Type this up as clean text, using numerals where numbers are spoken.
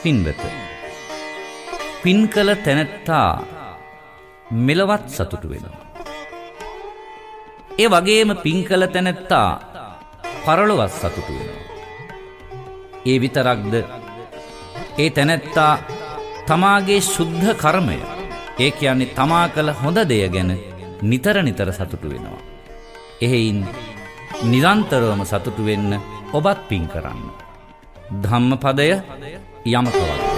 පින්වත, පින් කළ තැනැත්තා මෙලවත් සතුටු වෙනවා. ඒ වගේම පින් කළ තැනැත්තා පරලොවත් සතුටු වෙනවා. ඒ විතරක්ද, ඒ තැනැත්තා තමාගේ ශුද්ධ කර්මය, ඒ කියන්නේ තමා කළ හොඳ දෙය ගැන නිතර නිතර සතුටු වෙනවා. එහෙයින් නිරන්තරවම සතුටු වෙන්න ඔබත් පින් කරන්න. ධම්මපදය යමක වගේ.